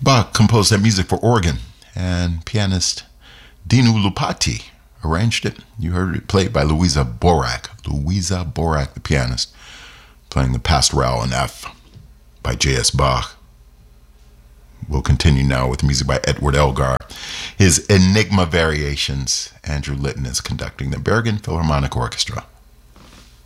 Bach composed that music for organ, and pianist Dinu Lupati arranged it. You heard it played by Louisa Borak. Louisa Borak, the pianist, playing the Pastoral in F by J.S. Bach. We'll continue now with music by Edward Elgar. His Enigma Variations. Andrew Litton is conducting the Bergen Philharmonic Orchestra.